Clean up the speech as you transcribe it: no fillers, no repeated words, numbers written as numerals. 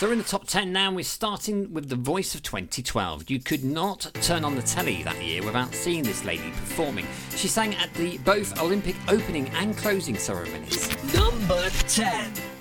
So we're in the top 10 now. We're starting with the voice of 2012. You could not turn on the telly that year without seeing this lady performing. She sang at both Olympic opening and closing ceremonies. Number 10.